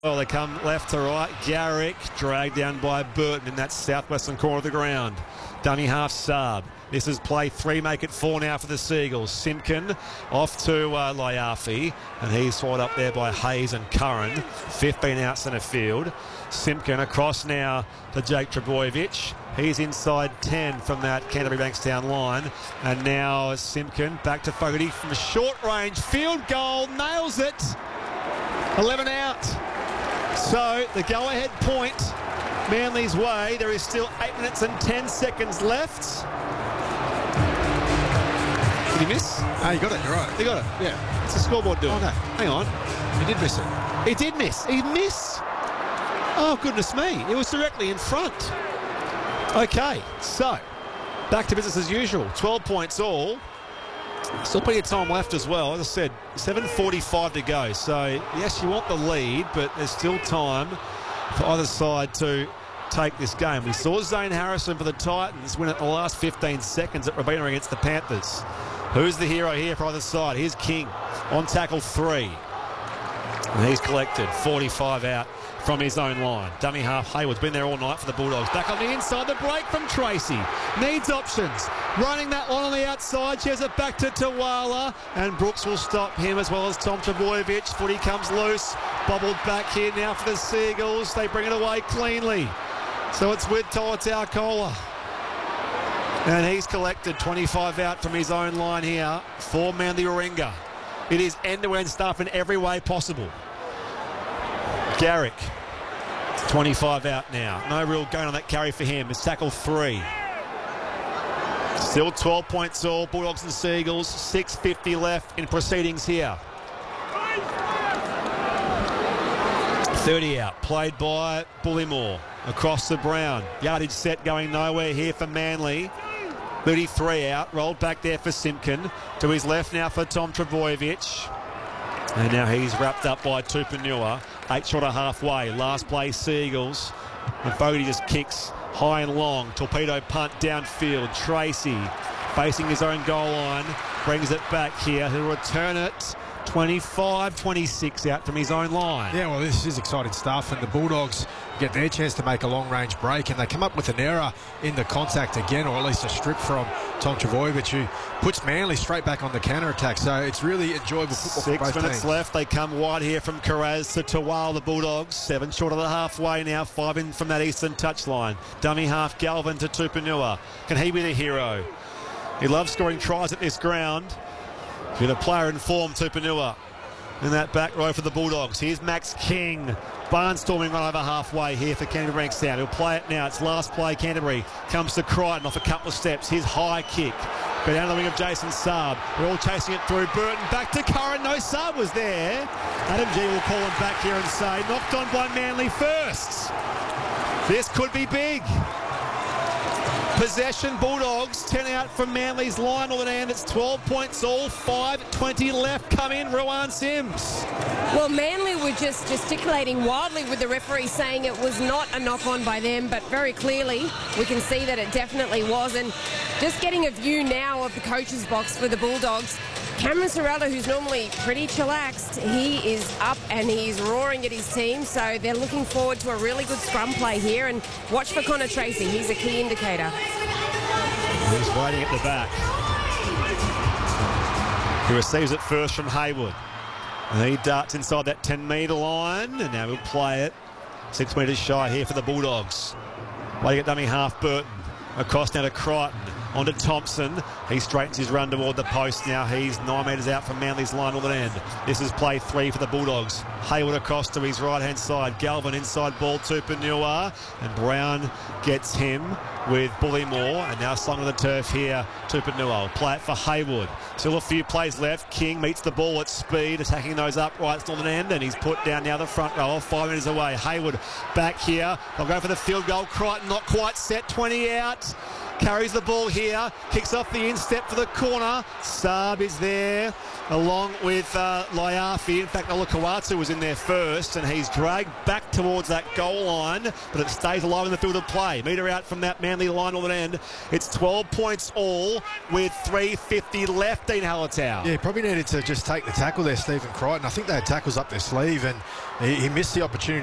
Well, they come left to right. Garrick dragged down by Burton in that southwestern corner of the ground. Dummy half Saab. This is play 3, make it 4 now for the Seagulls. Simpkin off to Lyafi, and he's swallowed up there by Hayes and Curran. 15 out centre field. Simpkin across now to Jake Trbojevic. He's inside 10 from that Canterbury Bankstown line. And now Simpkin back to Fogarty from a short range. Field goal, nails it. 11 out. So the go-ahead point Manly's way. There is still 8 minutes and 10 seconds left. Did he miss? Oh, you got it. You're right. You got it? Yeah. What's the scoreboard doing? Oh, no. Hang on. He did miss it. He did miss. He missed. Oh, goodness me. It was directly in front. Okay, so back to business as usual. 12 points all. Still plenty of time left as well. As I said, 7:45 to go. So, yes, you want the lead, but there's still time for either side to take this game. We saw Zane Harrison for the Titans win it in the last 15 seconds at Robina against the Panthers. Who's the hero here for either side? Here's King on tackle 3. And he's collected 45 out from his own line. Dummy half Hayward's been there all night for the Bulldogs. Back on the inside, the break from Tracy. Needs options. Running that line on the outside. She has it back to Tawala. And Brooks will stop him as well as Tom Trbojevic. Footy comes loose. Bobbled back here now for the Seagulls. They bring it away cleanly. So it's with Toa. And he's collected 25 out from his own line here for Manly Warringah. It is end-to-end stuff in every way possible. Garrick, 25 out now. No real going on that carry for him. It's tackle 3. Still 12 points all. Bulldogs and Seagulls. 6:50 left in proceedings here. 30 out. Played by Bullymore. Across the Brown. Yardage set going nowhere here for Manly. 33 out. Rolled back there for Simpkin. To his left now for Tom Trbojevic. And now he's wrapped up by Tupanua. 8 short of halfway. Last play Seagulls. And Fogarty just kicks high and long. Torpedo punt downfield. Tracy facing his own goal line. Brings it back here. He'll return it. 25-26 out from his own line. Yeah, well, this is exciting stuff, and the Bulldogs get their chance to make a long-range break, and they come up with an error in the contact again, or at least a strip from Tom Trbojevic, who puts Manly straight back on the counter-attack. So it's really enjoyable football for both 6 minutes teams. Left. They come wide here from Carraz to Tawal, the Bulldogs. 7 short of the halfway now. 5 in from that eastern touchline. Dummy half Galvin to Tupanua. Can he be the hero? He loves scoring tries at this ground. With a player in form, Tupanua, in that back row for the Bulldogs. Here's Max King, barnstorming right over halfway here for Canterbury Bankstown. He'll play it now. It's last play, Canterbury. Comes to Crichton off a couple of steps. His high kick. Go down the wing of Jason Saab. They're all chasing it through. Burton back to Curran. No, Saab was there. Adam G will call him back here and say, knocked on by Manly first. This could be big. Possession, Bulldogs, 10 out from Manly's line all at end. It's 12 points all, 5:20 left. Come in, Rowan Sims. Well, Manly were just gesticulating wildly with the referee saying it was not a knock-on by them, but very clearly we can see that it definitely was. And just getting a view now of the coach's box for the Bulldogs, Cameron Sorrella, who's normally pretty chillaxed, he is up and he's roaring at his team. So they're looking forward to a really good scrum play here. And watch for Connor Tracy. He's a key indicator. He's waiting at the back. He receives it first from Hayward. And he darts inside that 10-metre line. And now he'll play it. 6 metres shy here for the Bulldogs. Waiting at dummy half Burton. Across now to Crichton. On to Thompson. He straightens his run toward the post now. He's 9 metres out from Manly's line all at end. This is play 3 for the Bulldogs. Hayward across to his right-hand side. Galvin inside ball to Tupanua. And Brown gets him with Bullymore. And now slung to the turf here. Tupanua. Play it for Hayward. Still a few plays left. King meets the ball at speed. Attacking those uprights all at end. And he's put down now the front row. 5 metres away. Hayward back here. They'll go for the field goal. Crichton not quite set. 20 out. carries the ball here, kicks off the instep for the corner. Saab is there along with Laiafi. In fact, Olakawatu was in there first, and he's dragged back towards that goal line, but it stays alive in the field of play. Metre out from that Manly line on the end. It's 12 points all with 3:50 left in Hallertau. Yeah, probably needed to just take the tackle there, Stephen Crichton. I think they had tackles up their sleeve, and he missed the opportunity